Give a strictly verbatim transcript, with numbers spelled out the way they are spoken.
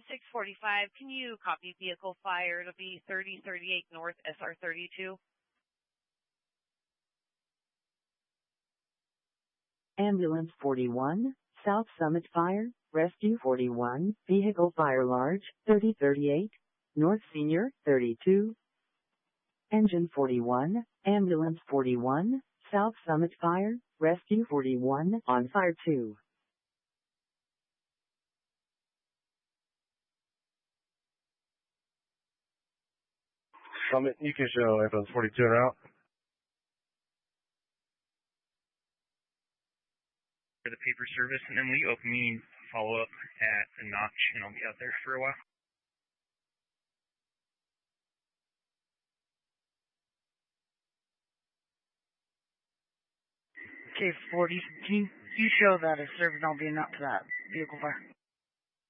six forty-five, can you copy vehicle fire? It'll be thirty thirty-eight North S R thirty-two. Ambulance forty-one, South Summit Fire, Rescue forty-one, Vehicle Fire Large, thirty thirty-eight, North Senior, thirty-two. Engine forty-one, Ambulance forty-one, South Summit Fire, Rescue forty-one, on fire two. Summit, you can show ambulance forty-two and out. For the paper service, and then will you open me follow up at the notch, and I'll be out there for a while. Okay, forty, can you, you show that a service not being up to that vehicle fire?